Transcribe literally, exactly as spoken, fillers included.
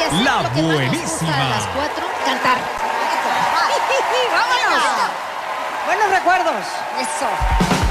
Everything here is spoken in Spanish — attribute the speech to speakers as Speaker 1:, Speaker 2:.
Speaker 1: hacer
Speaker 2: La
Speaker 1: lo que más nos
Speaker 2: Buenísima.
Speaker 1: gusta a las cuatro, cantar.
Speaker 3: ¡Vámonos! Buenos recuerdos.
Speaker 1: Eso.